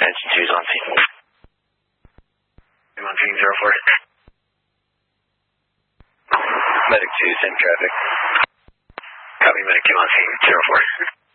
Engine 2's on scene. I'm on scene 04. Medic 2, same traffic. Copy, Medic 2 on scene 04.